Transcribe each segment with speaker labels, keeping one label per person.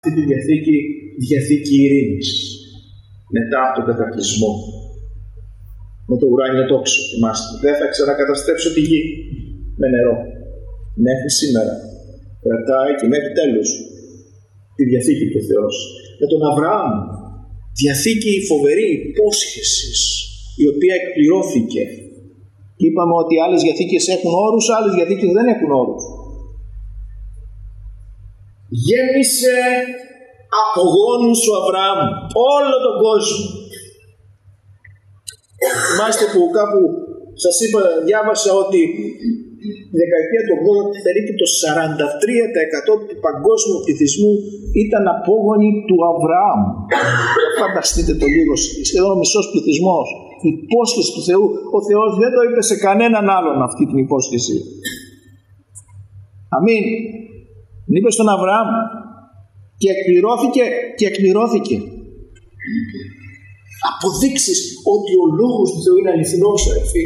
Speaker 1: αυτή τη διαθήκη ειρήνης μετά από τον κατακλυσμό με το ουράνιο τόξο. Θυμάστε, δεν θα ξανακαταστρέψω τη γη με νερό. Μέχρι σήμερα κρατάει και μέχρι τέλος τη διαθήκη του Θεός. Με τον Αβραάμ, διαθήκη φοβερή υπόσχεσης, η οποία εκπληρώθηκε. Είπαμε ότι άλλες διαθήκες έχουν όρους, άλλες διαθήκες δεν έχουν όρους. Γέμισε από γόνους ο Αβραάμ όλο τον κόσμο. Θυμάστε που κάπου σας είπα, διάβασα ότι τη δεκαετία του 80 περίπου το 43% του παγκόσμιου πληθυσμού ήταν απόγονοι του Αβραάμ. Φανταστείτε το λίγο, σχεδόν ο μισός πληθυσμός. Η υπόσχεση του Θεού, ο Θεός δεν το είπε σε κανέναν άλλον αυτή την υπόσχεση. Αμήν. Την είπε στον Αβραάμ και εκπληρώθηκε. Αποδείξεις ότι ο λόγος του Θεού είναι αληθινός, αδελφοί.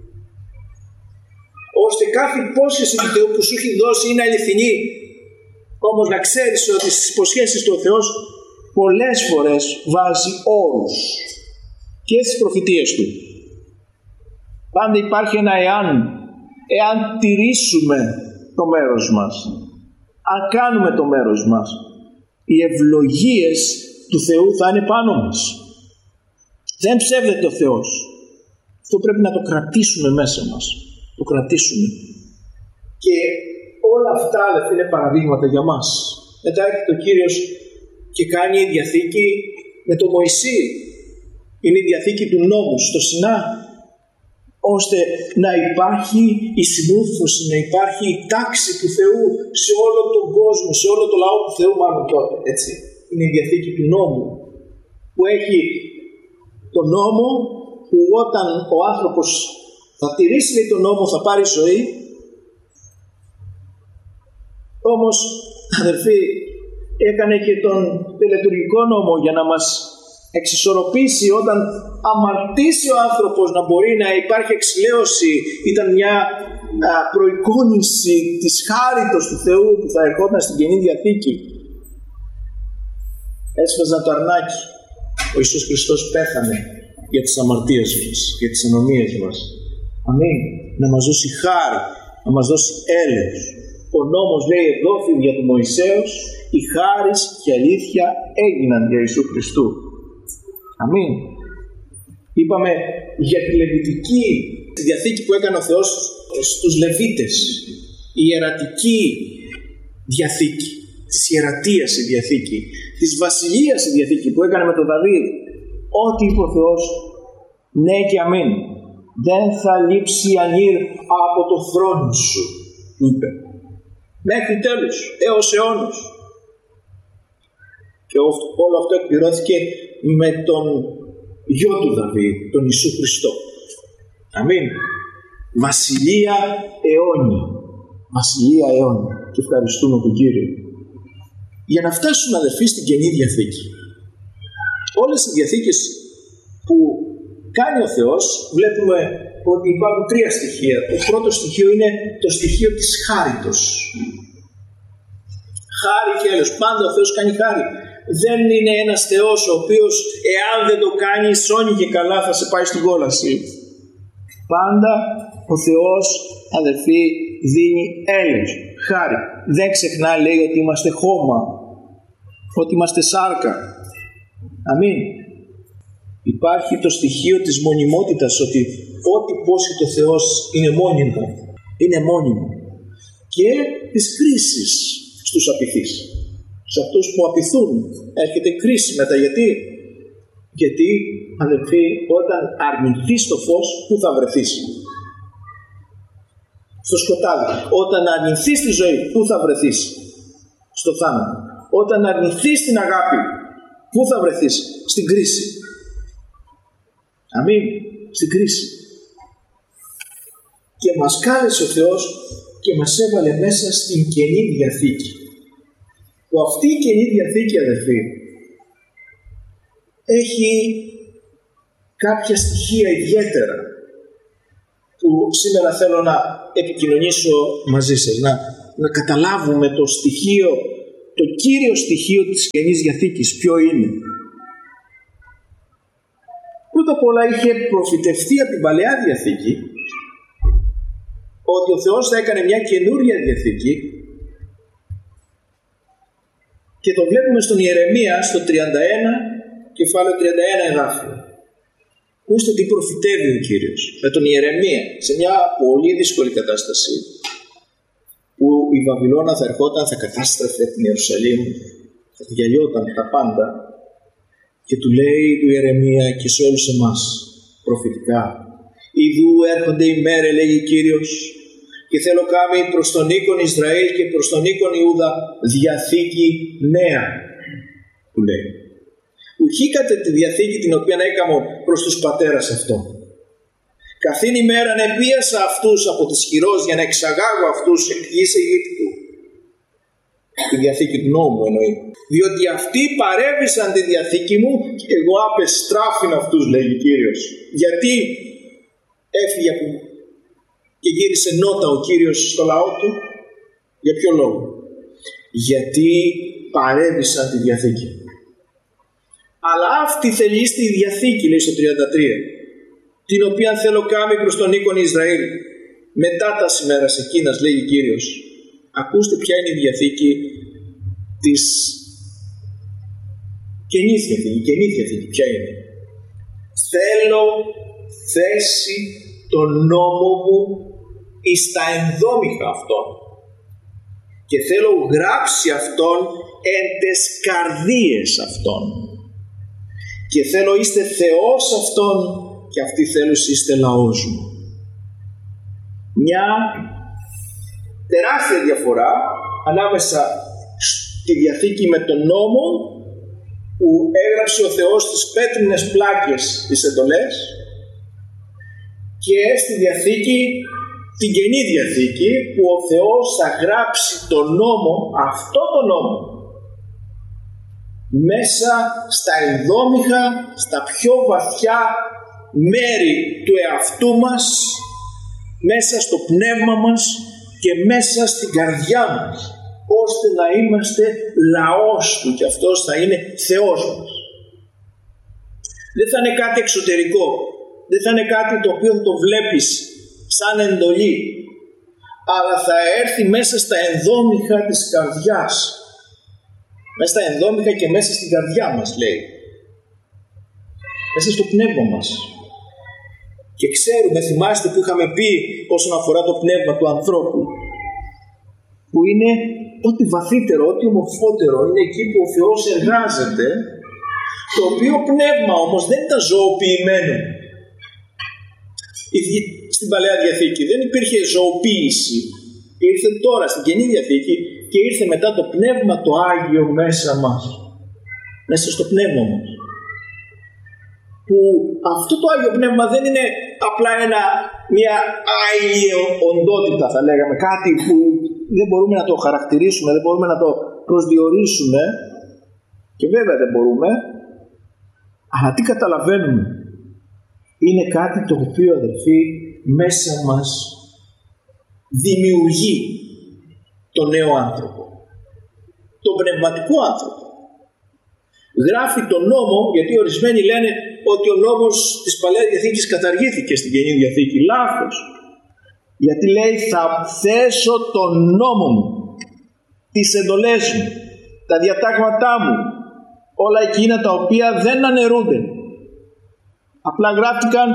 Speaker 1: Ώστε κάθε υπόσχεση του Θεού που σου έχει δώσει είναι αληθινή. Όμως να ξέρεις ότι στις υποσχέσεις του Θεός πολλές φορές βάζει όρους και στις προφητείες του. Πάντα υπάρχει ένα εάν τηρήσουμε το μέρος μας, αν κάνουμε το μέρος μας, οι ευλογίες του Θεού θα είναι πάνω μας. Δεν ψεύδεται ο Θεός. Αυτό πρέπει να το κρατήσουμε μέσα μας. Το κρατήσουμε. Και όλα αυτά είναι παραδείγματα για μας. Μετά έρχεται ο Κύριος και κάνει διαθήκη με τον Μωυσή. Είναι η διαθήκη του νόμου στο Σινά, ώστε να υπάρχει η συμμόρφωση, να υπάρχει η τάξη του Θεού σε όλο τον κόσμο, σε όλο το λαό του Θεού μάλλον τότε. Έτσι. Είναι η διαθήκη του νόμου που έχει τον νόμο που όταν ο άνθρωπος θα τηρήσει τον νόμο θα πάρει ζωή. Όμως, αδερφοί, έκανε και τον τελετουργικό νόμο για να μας εξισορροπήσει όταν αμαρτήσει ο άνθρωπος, να μπορεί να υπάρχει εξηλαίωση. Ήταν μια προεικόνηση της χάριτος του Θεού που θα ερχόταν στην Καινή Διαθήκη. Έσφαζαν το αρνάκι. Ο Ιησούς Χριστός πέθανε για τις αμαρτίες μας, για τις ανομίες μας. Αμήν. Να μας δώσει χάρη, να μας δώσει έλεος. Ο νόμος λέει εδόθη για του Μωυσέως, η χάρις και η αλήθεια έγιναν για Ιησού Χριστού. Αμήν. Είπαμε για τη λεβιτική τη διαθήκη που έκανε ο Θεός στους Λεβίτες. Η ιερατική διαθήκη, της ιερατείας η διαθήκη, της βασιλείας η διαθήκη που έκανε με τον Δαβίδ. Ό,τι είπε ο Θεός, ναι και αμήν. Δεν θα λείψει ανήρ από το θρόνο σου, είπε. Μέχρι τέλους, έως αιώνος. Και όλο αυτό εκπληρώθηκε με τον γιο του Δαβίδ, τον Ιησού Χριστό. Αμήν. Βασιλεία αιώνια. Βασιλεία αιώνια. Και ευχαριστούμε τον Κύριο. Για να φτάσουμε, αδελφοί, στην Καινή Διαθήκη. Όλες οι διαθήκες που κάνει ο Θεός, βλέπουμε ότι υπάρχουν τρία στοιχεία. Το πρώτο στοιχείο είναι το στοιχείο της χάριτος. Χάρη και έλεος. Πάντα ο Θεός κάνει χάρη. Δεν είναι ένας Θεός ο οποίος εάν δεν το κάνει σώνει και καλά θα σε πάει στην κόλαση. Πάντα ο Θεός, αδελφοί, δίνει έλεος, χάρη. Δεν ξεχνά, λέει, ότι είμαστε χώμα, ότι είμαστε σάρκα. Αμήν. Υπάρχει το στοιχείο της μονιμότητας, ότι ό,τι πόσχει το Θεός είναι μόνιμο. Είναι μόνιμο. Και της κρίσης στους απειθείς. Σε αυτούς που απειθούν έρχεται κρίση μετά. Γιατί, αδελφοί, όταν αρνηθείς το φως, πού θα βρεθείς? Στο σκοτάδι. Όταν αρνηθείς τη ζωή, πού θα βρεθείς? Στο θάνατο. Όταν αρνηθείς την αγάπη, πού θα βρεθείς? Στην κρίση. Αμήν. Στην κρίση. Και μας κάλεσε ο Θεός και μας έβαλε μέσα στην Καινή Διαθήκη. Που αυτή η Καινή Διαθήκη, αδελφοί, έχει κάποια στοιχεία ιδιαίτερα που σήμερα θέλω να επικοινωνήσω μαζί σας, να καταλάβουμε το στοιχείο το κύριο στοιχείο της Καινής Διαθήκης ποιο είναι? Πρώτα απ' όλα είχε προφητευτεί από την Παλαιά Διαθήκη ότι ο Θεός θα έκανε μια καινούρια Διαθήκη, και το βλέπουμε στον Ιερεμία στο 31, κεφάλαιο 31 εδάφιο. Ακούστε τι προφητεύει ο Κύριος με τον Ιερεμία σε μια πολύ δύσκολη κατάσταση, που η Βαβυλώνα θα ερχόταν, θα κατάστρεφε την Ιερουσαλήμ, θα διαλυόταν τα πάντα, και του λέει του Ιερεμία και σε όλους εμάς προφητικά: «Ιδού έρχονται οι μέρες, λέγει Κύριος, και θέλω κάμει προς τον οίκον Ισραήλ και προς τον οίκον Ιούδα διαθήκη νέα», που λέει. «Ουχήκατε τη διαθήκη την οποία έκαμω προς τους πατέρας αυτών. Καθήν ημέραν επίασα αυτούς από τις χειρός για να εξαγάγω αυτούς εκ γης Αιγύπτου». Τη διαθήκη του νόμου εννοεί. «Διότι αυτοί παρέβησαν τη διαθήκη μου και εγώ απεστράφην αυτούς», λέγει Κύριος. Γιατί έφυγε και γύρισε νότα ο Κύριος στο λαό του? Για ποιο λόγο? Γιατί παρέβησαν τη διαθήκη. Αλλά αυτή θελεί στη διαθήκη, λέει στο 33, την οποία θέλω κάμει προς τον οίκον Ισραήλ μετά τα ημέρας εκείνας, λέγει Κύριος. Ακούστε ποια είναι η διαθήκη της Καινής Διαθήκη. Η Καινή Διαθήκη ποια είναι? «Θέλω θέσει τον νόμο μου εις τα ενδόμηχα αυτών και θέλω γράψει αυτόν εν τες καρδίες αυτών και θέλω είστε Θεός αυτόν και αυτοί θέλουν είστε λαός μου». Μια τεράστια διαφορά ανάμεσα στη Διαθήκη με τον νόμο που έγραψε ο Θεός στις πέτρινες πλάκες τις εντολές, και στη Διαθήκη, την Καινή Διαθήκη, που ο Θεός θα γράψει τον νόμο, αυτό το νόμο, μέσα στα ενδόμηχα, στα πιο βαθιά μέρη του εαυτού μας, μέσα στο πνεύμα μας και μέσα στην καρδιά μας, ώστε να είμαστε λαός του και αυτός θα είναι Θεός μας. Δεν θα είναι κάτι εξωτερικό, δεν θα είναι κάτι το οποίο θα το βλέπεις σαν εντολή, αλλά θα έρθει μέσα στα ενδόμηχα της καρδιάς, μέσα στα ενδόμηχα και μέσα στην καρδιά μας, λέει, μέσα στο πνεύμα μας. Και ξέρουμε, θυμάστε που είχαμε πει όσον αφορά το πνεύμα του ανθρώπου, που είναι ό,τι βαθύτερο, ό,τι ομορφότερο, είναι εκεί που ο Θεός εργάζεται, το οποίο πνεύμα όμως δεν ήταν ζωοποιημένο. Στην Παλαιά Διαθήκη δεν υπήρχε ζωοποίηση, ήρθε τώρα στην Καινή Διαθήκη και ήρθε μετά το Πνεύμα το Άγιο μέσα μας, μέσα στο πνεύμα μας. Που αυτό το Άγιο Πνεύμα δεν είναι απλά μια άλλη οντότητα, θα λέγαμε, κάτι που δεν μπορούμε να το χαρακτηρίσουμε, δεν μπορούμε να το προσδιορίσουμε, και βέβαια δεν μπορούμε, αλλά τι καταλαβαίνουμε? Είναι κάτι το οποίο, αδελφοί, μέσα μας δημιουργεί τον νέο άνθρωπο, τον πνευματικό άνθρωπο. Γράφει τον νόμο, γιατί ορισμένοι λένε ότι ο νόμος της Παλαιάς Διαθήκης καταργήθηκε στην Καινή Διαθήκη. Λάθος. Γιατί λέει θα θέσω τον νόμο μου, τις εντολές μου, τα διατάγματά μου, όλα εκείνα τα οποία δεν αναιρούνται. Απλά γράφτηκαν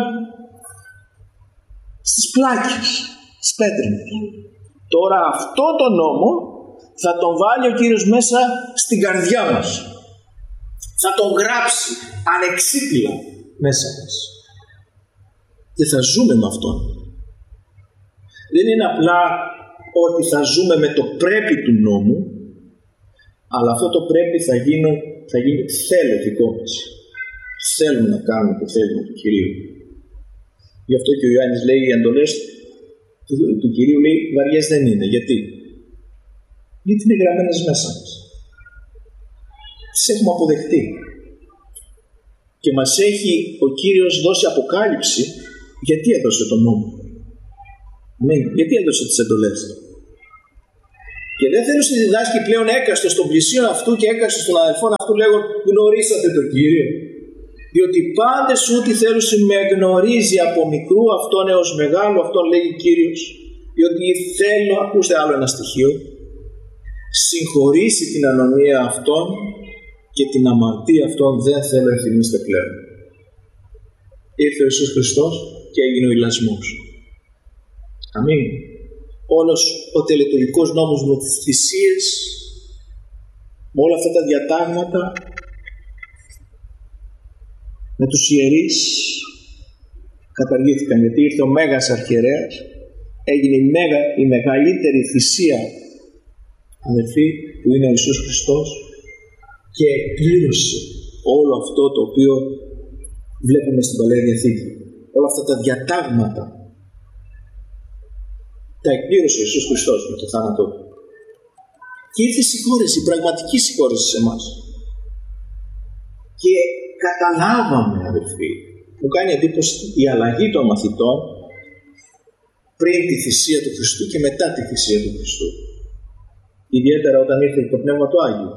Speaker 1: στις πλάκες, στις πέτρινες. Τώρα αυτό το νόμο θα τον βάλει ο Κύριος μέσα στην καρδιά μας. Θα τον γράψει ανεξίπλα μέσα μας. Και θα ζούμε με αυτόν. Δεν είναι απλά ότι θα ζούμε με το πρέπει του νόμου, αλλά αυτό το πρέπει θα γίνει θέλω δικό μας. Θέλουμε να κάνουμε το θέλημα του Κυρίου. Γι' αυτό και ο Ιωάννης λέει οι εντολές του Κυρίου, λέει, βαριές δεν είναι. Γιατί? Γιατί είναι γραμμένες μέσα μας. Τις έχουμε αποδεχτεί. Και μας έχει ο Κύριος δώσει αποκάλυψη γιατί έδωσε τον νόμο. Ναι, γιατί έδωσε τις εντολές. Και δεν θέλω να διδάσκει πλέον έκαστος των πλησίων αυτού και έκαστος των αδελφών αυτού λέγον γνωρίσατε τον Κύριο. Διότι πάντες ούτι θέλουν με γνωρίζει από μικρού αυτόν έως μεγάλο αυτόν λέγει Κύριος. Διότι θέλω, ακούστε άλλο ένα στοιχείο, συγχωρήσει την ανομία αυτών και την αμαρτία αυτών δεν θέλω να θυμίστε πλέον. Ήρθε ο Ιησούς Χριστός και έγινε ο ηλασμός. Αμήν. Όλος ο τελετουργικός νόμος με τις θυσίες, με όλα αυτά τα διατάγματα, με τους ιερείς καταργήθηκαν, γιατί ήρθε ο Μέγας Αρχιερέας, έγινε η μεγαλύτερη θυσία, αδελφοί, που είναι ο Ιησούς Χριστός, και εκπλήρωσε όλο αυτό το οποίο βλέπουμε στην Παλαιά Διαθήκη. Όλα αυτά τα διατάγματα τα εκπλήρωσε ο Ιησούς Χριστός με το θάνατό του. Και ήρθε η συγχώρεση, η πραγματική συγχώρεση σε εμάς. Και καταλάβαμε, αδελφοί, μου κάνει εντύπωση η αλλαγή των μαθητών πριν τη θυσία του Χριστού και μετά τη θυσία του Χριστού. Ιδιαίτερα όταν ήρθε το Πνεύμα του Άγιου.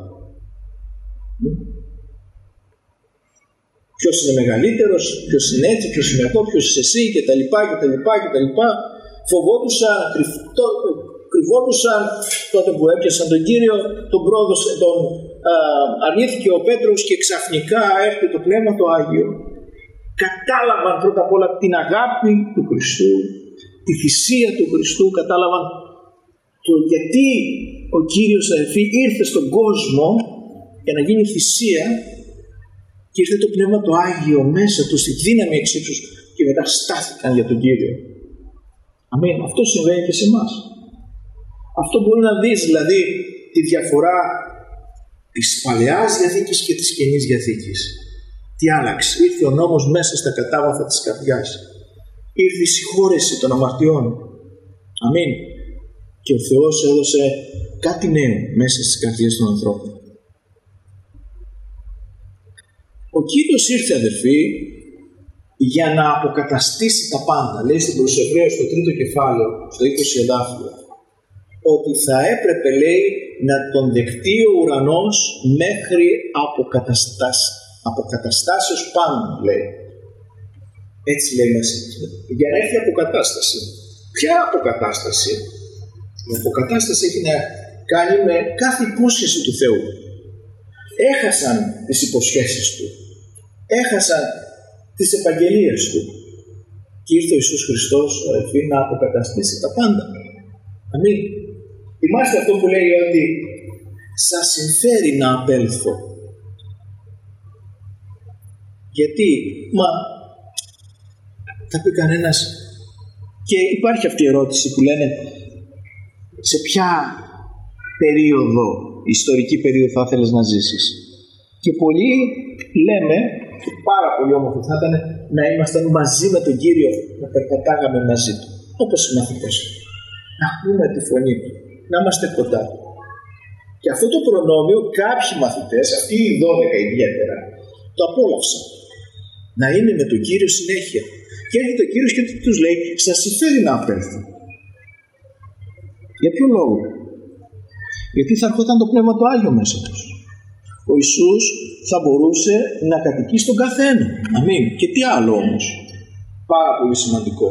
Speaker 1: Ποιος είναι μεγαλύτερος, ποιος είναι έτσι, ποιος είναι αυτό, ποιος είσαι εσύ κτλ. Φοβόντουσαν, κρυβόντουσαν τότε που έπιασαν τον Κύριο, τον αρνήθηκε ο Πέτρος και ξαφνικά έρχεται το Πνεύμα το Άγιο. Κατάλαβαν πρώτα απ' όλα την αγάπη του Χριστού, τη θυσία του Χριστού, κατάλαβαν το γιατί ο Κύριος αδελφοί ήρθε στον κόσμο για να γίνει θυσία και ήρθε το Πνεύμα το Άγιο μέσα του στη δύναμη εξ και μετά στάθηκαν για τον Κύριο. Αμήν. Αυτό συμβαίνει και σε εμάς. Αυτό μπορεί να δεις δηλαδή τη διαφορά της Παλαιάς Διαθήκης και της Καινής Διαθήκης. Τι άλλαξε? Ήρθε ο νόμος μέσα στα κατάβαθα της καρδιάς. Ήρθε η συγχώρεση των αμαρτιών. Αμήν. Και ο Θεός έδωσε κάτι νέο μέσα στις καρδιές των ανθρώπων. Ο Κύριος ήρθε, αδερφοί, για να αποκαταστήσει τα πάντα. Λέει στην προς Εβραίους στο 3ο κεφάλαιο, στο 20 εδάφιο, ότι θα έπρεπε, λέει, να τον δεχτεί ο ουρανός μέχρι αποκαταστάσεως πάνω, λέει. Έτσι λέει μέσα. Για να έρθει αποκατάσταση. Ποια αποκατάσταση? Η αποκατάσταση έχει να κάνει με κάθε υπόσχεση του Θεού. Έχασαν τις υποσχέσεις του. Έχασαν τις επαγγελίες του. Και ήρθε ο Ιησούς Χριστός, αδελφοί, να αποκαταστήσει τα πάντα. Αμήν. Θυμάστε αυτό που λέει ότι σας συμφέρει να απέλθω. Γιατί? Θα πει κανένας, και υπάρχει αυτή η ερώτηση που λένε σε ποια περίοδο, ιστορική περίοδο θα ήθελες να ζήσεις? Και πολλοί λέμε, και πάρα πολύ όμορφο θα ήταν να ήμασταν μαζί με τον Κύριο, να περπατάγαμε μαζί του, όπως οι μαθητές. Να ακούμε τη φωνή του, να είμαστε κοντά του. Και αυτό το προνόμιο κάποιοι μαθητές, αυτοί οι 12 ιδιαίτερα, το απόλαυσαν. Να είναι με τον Κύριο συνέχεια. Και έρχεται ο Κύριος και τους λέει, σας συμφέρει να απέλθω. Για ποιο λόγο? Γιατί θα ερχόταν το Πνεύμα το Άγιο μέσα τους. Ο Ιησούς θα μπορούσε να κατοικεί στον καθένα. Αμήν. Και τι άλλο όμως? Πάρα πολύ σημαντικό.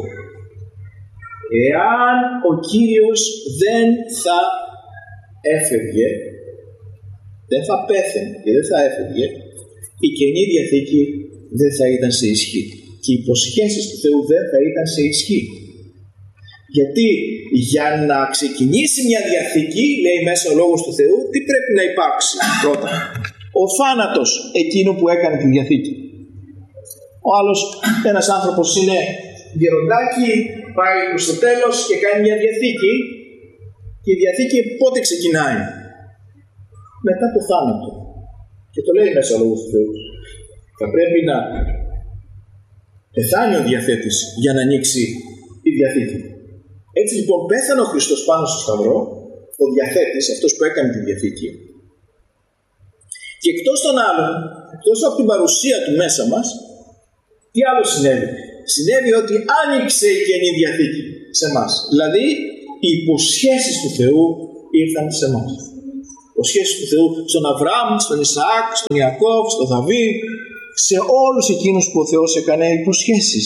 Speaker 1: Εάν ο Κύριος δεν θα έφευγε, δεν θα πέθαινε και δεν θα έφευγε, η Καινή Διαθήκη δεν θα ήταν σε ισχύ. Και οι υποσχέσεις του Θεού δεν θα ήταν σε ισχύ. Γιατί για να ξεκινήσει μια διαθήκη, λέει μέσα ο Λόγος του Θεού, τι πρέπει να υπάρξει πρώτα? Ο θάνατος εκείνου που έκανε τη διαθήκη. Ο άλλος, ένας άνθρωπος είναι γεροντάκι, πάει προς το τέλος και κάνει μια διαθήκη, και η διαθήκη πότε ξεκινάει? Μετά το θάνατο. Και το λέει μέσα ο Λόγος του Θεού. Θα πρέπει να πεθάνει ο διαθέτης για να ανοίξει η διαθήκη. Έτσι λοιπόν πέθανε ο Χριστός πάνω στο σταυρό, ο διαθέτης, αυτός που έκανε τη διαθήκη, και εκτός των άλλων, εκτός από την παρουσία του μέσα μας, τι άλλο συνέβη? Συνέβη ότι άνοιξε η Καινή Διαθήκη σε εμάς. Δηλαδή οι υποσχέσεις του Θεού ήρθαν σε εμάς. Υποσχέσεις του Θεού στον Αβραάμ, στον Ισαάκ, στον Ιακώβ, στον Δαβίδ, σε όλους εκείνους που ο Θεός έκανε υποσχέσεις.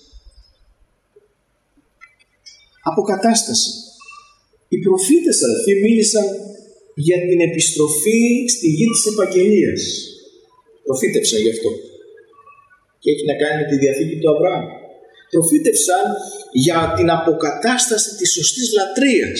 Speaker 1: Αποκατάσταση. Οι προφήτες, αδελφοί, μίλησαν για την επιστροφή στη γη της επαγγελίας. Προφήτευσαν γι' αυτό. Και έχει να κάνει με τη διαθήκη του Αβραάμ. Προφήτευσαν για την αποκατάσταση της σωστής λατρείας.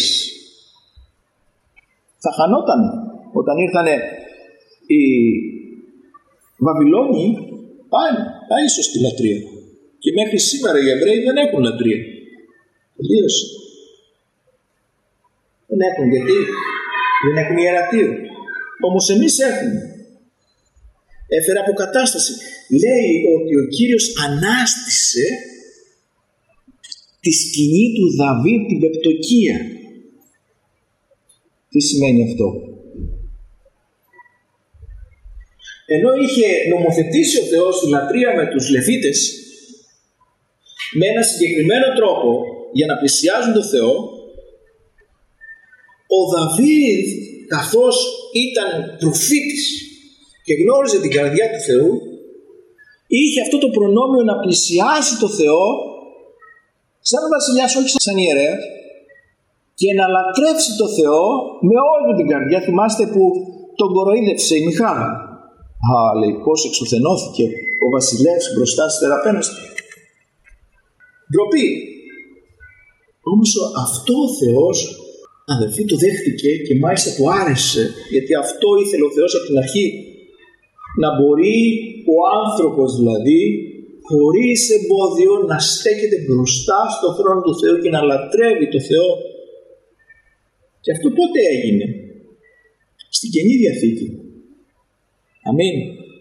Speaker 1: Θα χανόταν όταν ήρθανε οι Βαβυλώνιοι, πάει η σωστή λατρεία. Και μέχρι σήμερα οι Εβραίοι δεν έχουν λατρεία. Τελείωσε. Δεν έχουν, γιατί δεν έχουν ιερατείο. Όμως εμείς έχουμε. Έφερε αποκατάσταση. Λέει ότι ο Κύριος ανάστησε τη σκηνή του Δαβίδ, την πεπτοκία. Τι σημαίνει αυτό? Ενώ είχε νομοθετήσει ο Θεός τη λατρεία με τους Λεβίτες με ένα συγκεκριμένο τρόπο για να πλησιάζουν τον Θεό, ο Δαβίδ, καθώς ήταν προφήτης και γνώριζε την καρδιά του Θεού, είχε αυτό το προνόμιο να πλησιάσει τον Θεό σαν βασιλιάς, όχι σαν ιερέας, και να λατρεύσει τον Θεό με όλη την καρδιά. Θυμάστε που τον κοροϊδεύσε η Μιχάλα. Λέει, πώς εξουθενώθηκε ο βασιλεύς μπροστά στις θεραπένες του. Ντροπή. Όμως αυτό ο Θεός, αδελφοί, το δέχτηκε και μάλιστα του άρεσε, γιατί αυτό ήθελε ο Θεός από την αρχή. Να μπορεί ο άνθρωπος δηλαδή, χωρίς εμπόδιο, να στέκεται μπροστά στο θρόνο του Θεού και να λατρεύει το Θεό. Και αυτό πότε έγινε? Στην Καινή Διαθήκη. Αμήν.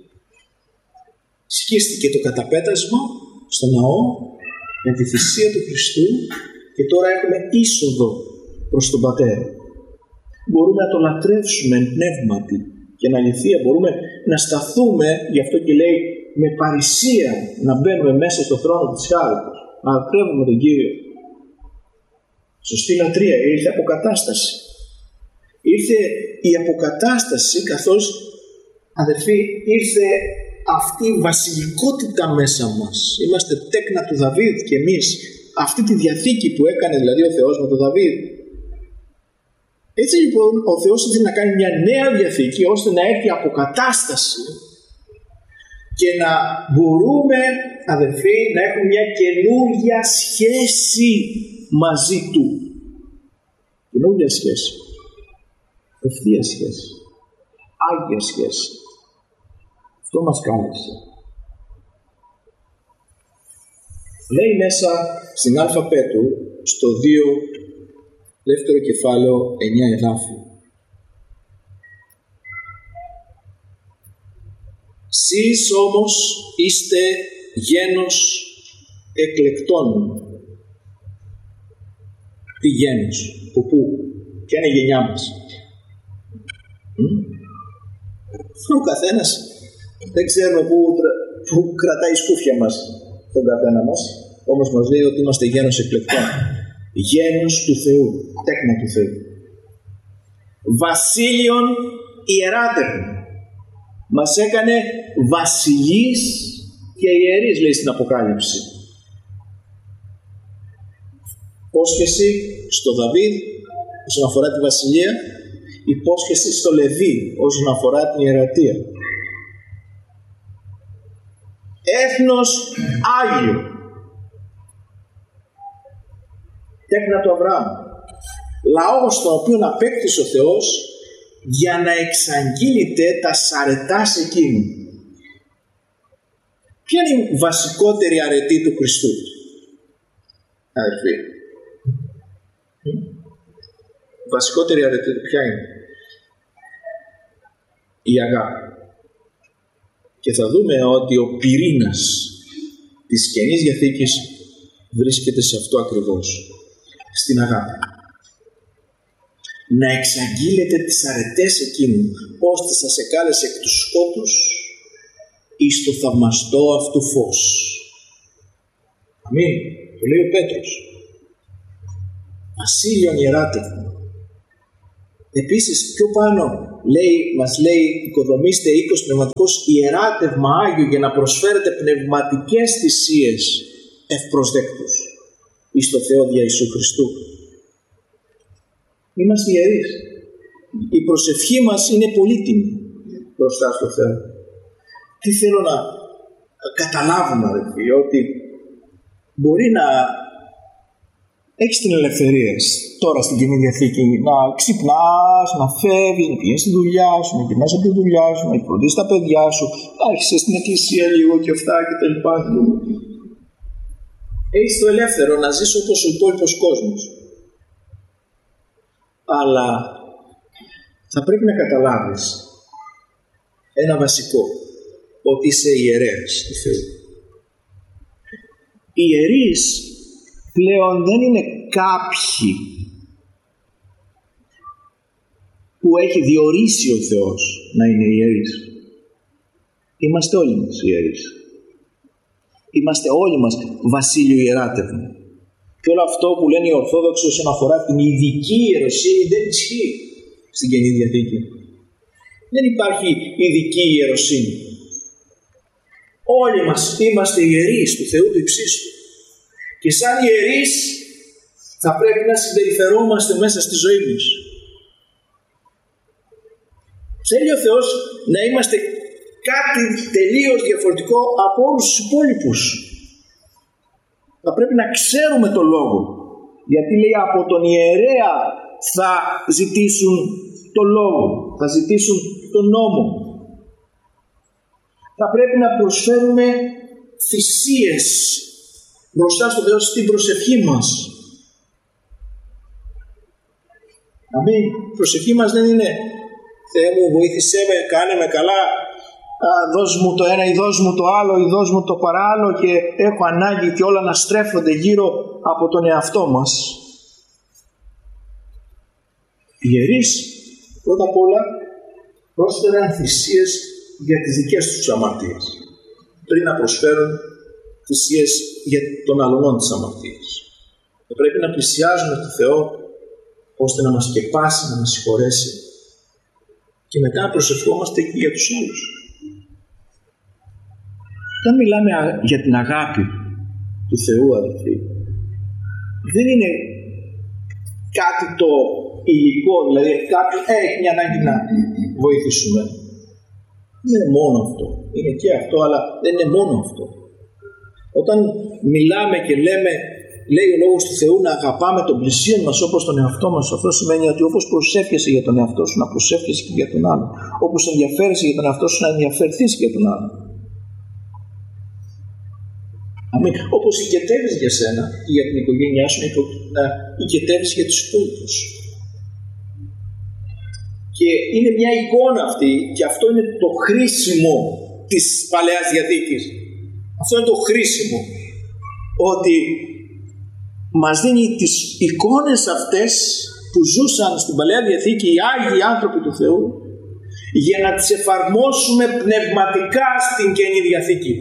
Speaker 1: Σκίστηκε το καταπέτασμα στο ναό με τη θυσία του Χριστού και τώρα έχουμε είσοδο προς τον Πατέρα. Μπορούμε να το λατρεύσουμε εν πνεύματι και εν αληθεία. Μπορούμε να σταθούμε, γι' αυτό και λέει, με παρησία να μπαίνουμε μέσα στο θρόνο της χάριτος, να λατρεύουμε τον Κύριο. Σωστή λατρεία. Ήρθε αποκατάσταση. Ήρθε η αποκατάσταση, καθώς, αδερφοί, ήρθε αυτή η βασιλικότητα μέσα μας. Είμαστε τέκνα του Δαβίδ και εμείς αυτή τη διαθήκη που έκανε δηλαδή ο Θεός με τον Δαβίδ. Έτσι λοιπόν ο Θεός ήθελε να κάνει μια νέα διαθήκη ώστε να έρθει αποκατάσταση και να μπορούμε, αδερφοί, να έχουμε μια καινούργια σχέση μαζί Του. Καινούργια σχέση. Ευθεία σχέση. Άγια σχέση. Αυτό μας κάλεσε. Λέει μέσα στην Α Πέτρου, στο 2, δεύτερο κεφάλαιο, 9 εδάφη. Σεις όμως είστε γένος εκλεκτών. Τι γένος? Από πού? Ποια είναι η γενιά μας? Ο καθένας δεν ξέρουμε πού κρατάει η σκούφια μας τον καθένα μας, όμως μας λέει ότι είμαστε γένος εκλεκτών. Γένος του Θεού, τέκνα του Θεού. Βασίλειον ιεράτευμα. Μας έκανε βασιλείς και ιερείς, λέει στην Αποκάλυψη. Υπόσχεση στο Δαβίδ όσον αφορά τη βασιλεία, υπόσχεση στο Λεβί όσον αφορά την ιερατεία. Έθνος Άγιο, τέκνα του Αβραάμ, λαός τον οποίο απέκτησε ο Θεός για να εξαγγείλεται τα αρετάς εκείνου. Ποια είναι η βασικότερη αρετή του Χριστού, αδελφοί? Η βασικότερη αρετή του ποια είναι? Η αγάπη. Και θα δούμε ότι ο πυρήνας της Καινής Διαθήκης βρίσκεται σε αυτό ακριβώς, στην αγάπη. Να εξαγγείλετε τις αρετές εκείνου, ώστε σας εκάλεσε εκ του σκότους εις το θαυμαστό αυτού φως. Αμήν. Το λέει ο Πέτρος. Βασίλειον ιεράτευμα. Επίσης, πιο πάνω μας λέει οικοδομήστε οίκος πνευματικός ιεράτευμα Άγιο για να προσφέρετε πνευματικές θυσίες ευπροσδέκτους εις το Θεό δια Ιησού Χριστού. Είμαστε ιερείς. Η προσευχή μας είναι πολύτιμη μπροστά στο Θεό. Τι θέλω να καταλάβουμε, αδελφοί, ότι μπορεί να έχεις την ελευθερία τώρα στην Καινή Διαθήκη να ξυπνάς, να φεύγεις, να πηγαίνεις στη δουλειά σου, να γυρνάς από τη δουλειά σου, να φροντίσεις τα παιδιά σου, να έρχεσαι στην εκκλησία λίγο και αυτά και τα λοιπά. Έχεις το ελεύθερο να ζεις όπως ο υπόλοιπος κόσμος. Αλλά θα πρέπει να καταλάβεις ένα βασικό, ότι είσαι ιερέας του Θεού. Οι ιερείς πλέον δεν είναι κάποιοι που έχει διορίσει ο Θεός να είναι ιερείς. Είμαστε όλοι μας ιερείς. Είμαστε όλοι μας βασίλειο ιεράτευμα. Και όλο αυτό που λένε οι Ορθόδοξοι όσον αφορά την ειδική ιεροσύνη δεν ισχύει στην Καινή Διαθήκη. Δεν υπάρχει ειδική ιεροσύνη. Όλοι μας είμαστε ιερείς του Θεού του υψίστου. Και σαν ιερείς θα πρέπει να συμπεριφερόμαστε μέσα στη ζωή μας. Θέλει ο Θεός να είμαστε κάτι τελείως διαφορετικό από όλους τους υπόλοιπους. Θα πρέπει να ξέρουμε το λόγο. Γιατί λέει από τον ιερέα θα ζητήσουν το λόγο, θα ζητήσουν τον νόμο. Θα πρέπει να προσφέρουμε θυσίες μπροστά στο Θεό στην προσευχή μας. Αμήν. Η προσευχή μας δεν είναι Θεέ μου βοήθησέ με, κάνε με καλά, δώσ' μου το ένα ή δώσ' μου το άλλο ή δώσ' μου το παράλληλο και έχω ανάγκη και όλα να στρέφονται γύρω από τον εαυτό μας. Οι ιερείς πρώτα απ' όλα πρόσφεραν θυσίες για τις δικές τους αμαρτίες πριν να προσφέρουν θυσίες για των αλλωνών της αμαρτίας. Θα πρέπει να πλησιάζουμε τον Θεό ώστε να μας σκεπάσει, να μας συγχωρέσει και μετά να προσευχόμαστε και για τους άλλους. Όταν μιλάμε για την αγάπη του Θεού, αδελφοί, δεν είναι κάτι το υλικό, δηλαδή κάποιος έχει μια ανάγκη να βοηθήσουμε. Δεν είναι μόνο αυτό. Είναι και αυτό, αλλά δεν είναι μόνο αυτό. Όταν μιλάμε και λέμε, λέει ο Λόγος του Θεού να αγαπάμε τον πλησίον μας όπως τον εαυτό μας, αυτό σημαίνει ότι όπως προσεύχεσαι για τον εαυτό σου, να προσεύχεσαι και για τον άλλο. Όπως ενδιαφέρεσαι για τον εαυτό σου, να ενδιαφερθείς και για τον άλλο. Αμήν. Όπως οικετεύεις για σένα και για την οικογένειά σου, να οικετεύεις για τους υπόλοιπους. Και είναι μια εικόνα αυτή, και αυτό είναι το χρήσιμο της Παλαιάς Διαθήκης. Αυτό είναι το χρήσιμο. Ότι μας δίνει τις εικόνες αυτές που ζούσαν στην Παλαιά Διαθήκη οι Άγιοι άνθρωποι του Θεού, για να τις εφαρμόσουμε πνευματικά στην Καινή Διαθήκη.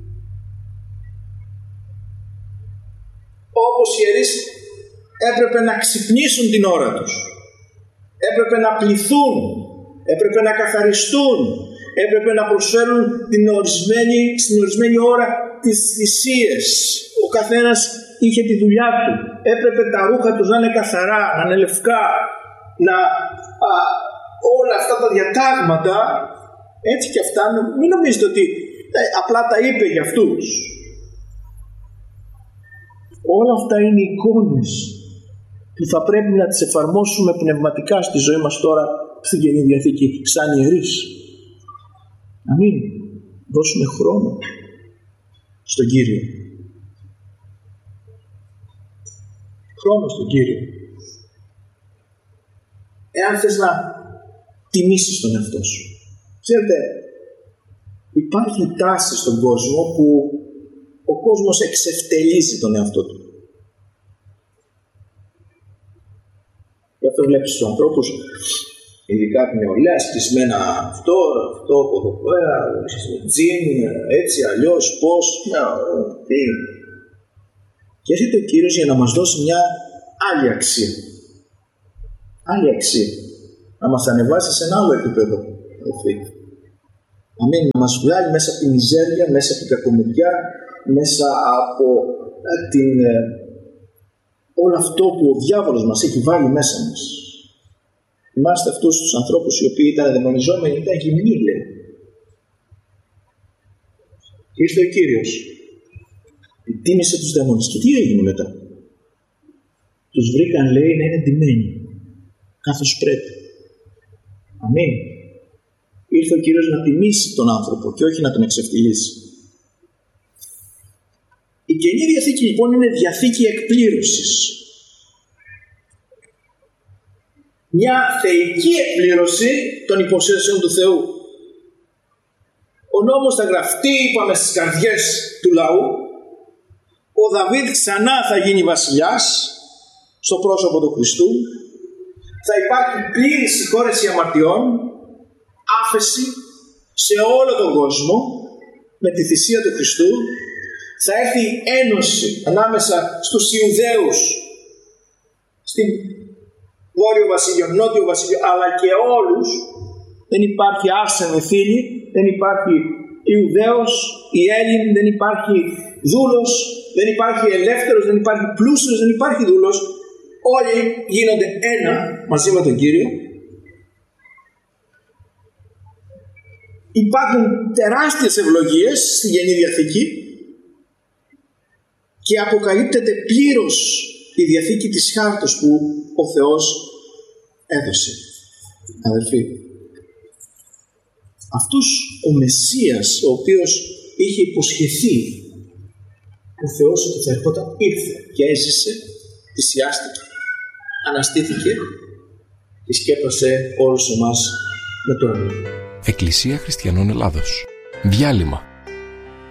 Speaker 1: Όπως οι ιερείς έπρεπε να ξυπνήσουν την ώρα τους, έπρεπε να πληθούν, έπρεπε να καθαριστούν, έπρεπε να προσφέρουν στην ορισμένη ώρα τις θυσίες. Ο καθένας είχε τη δουλειά του, έπρεπε τα ρούχα τους να είναι καθαρά, να είναι λευκά, όλα αυτά τα διατάγματα, έτσι και αυτά, μην νομίζετε ότι απλά τα είπε για αυτούς. Όλα αυτά είναι εικόνες που θα πρέπει να τις εφαρμόσουμε πνευματικά στη ζωή μας τώρα στην Καινή Διαθήκη σαν ιερείς. Να μην δώσουμε χρόνο στον Κύριο. Χρόνο στον Κύριο. Εάν θες να τιμήσεις τον εαυτό σου. Ξέρετε, υπάρχει τάση στον κόσμο που ο κόσμος εξευτελίζει τον εαυτό του. Γι' αυτό βλέπεις τους ανθρώπους, ειδικά την νεολαία, σκισμένα αυτό από εδώ πέρα, τζιν, έτσι, αλλιώς, πώς, τι. Και έρχεται ο Κύριος για να μας δώσει μια άλλη αξία. Άλλη αξία. να μας ανεβάσει σε ένα άλλο επίπεδο. Αμήν, να μας βγάλει μέσα από τη μιζέρια, μέσα από την κακομοιριά, μέσα από όλο αυτό που ο διάβολος μας έχει βάλει μέσα μας. Θυμάστε αυτούς τους ανθρώπους οι οποίοι ήταν δαιμονιζόμενοι, ήταν γυμνοί, λέει. Και ήρθε ο Κύριος, τίμησε τους δαίμονες. Και τι έγινε μετά? Τους βρήκαν, λέει, να είναι ντυμένοι, καθώς πρέπει. Αμήν. Ήρθε ο Κύριος να τιμήσει τον άνθρωπο και όχι να τον εξευτυλίσει. Η Καινή Διαθήκη λοιπόν είναι διαθήκη εκπλήρωσης. Μια θεϊκή εκπλήρωση των υποσχέσεων του Θεού. Ο νόμος θα γραφτεί, είπαμε, στις καρδιές του λαού. Ο Δαβίδ ξανά θα γίνει βασιλιάς στο πρόσωπο του Χριστού. Θα υπάρχει πλήρη συγχώρεση αμαρτιών, άφεση σε όλο τον κόσμο με τη θυσία του Χριστού. Θα έρθει ένωση ανάμεσα στους Ιουδαίους, στην Βόρειο Βασίλειο, Νότιο Βασίλειο, αλλά και όλους. Δεν υπάρχει άρσενη φίλη, δεν υπάρχει Ιουδαίος ή Έλλην, δεν υπάρχει δούλος, δεν υπάρχει ελεύθερος, δεν υπάρχει πλούσιος, δεν υπάρχει δούλος. Όλοι γίνονται ένα μαζί με τον Κύριο. Υπάρχουν τεράστιες ευλογίες στη Καινή Διαθήκη και αποκαλύπτεται πλήρως η Διαθήκη της χάρτος που ο Θεός έδωσε. Αδελφοί, αυτός ο Μεσσίας, ο οποίος είχε υποσχεθεί ο Θεός ότι θα ερχόταν, ήρθε και έζησε, θυσιάστηκε, αναστήθηκε και σκέπασε όλους εμάς με το όνομα.
Speaker 2: Εκκλησία Χριστιανών Ελλάδος. Διάλειμμα.